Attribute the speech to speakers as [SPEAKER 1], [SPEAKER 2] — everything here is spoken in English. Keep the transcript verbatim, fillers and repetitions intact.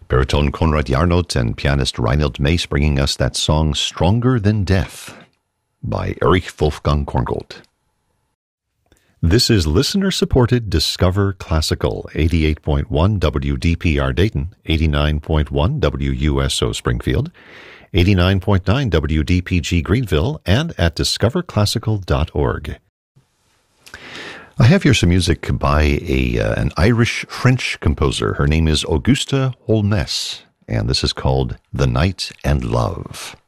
[SPEAKER 1] Baritone Konrad Jarnot and pianist Reinhold Mace bringing us that song Stronger Than Death by Erich Wolfgang Korngold. This is listener-supported Discover Classical, eighty-eight point one W D P R Dayton, eighty-nine point one W U S O Springfield, eighty-nine point nine W D P G Greenville, and at discover classical dot org. I have here some music by a uh, an Irish-French composer. Her name is Augusta Holness, and this is called The Night and Love.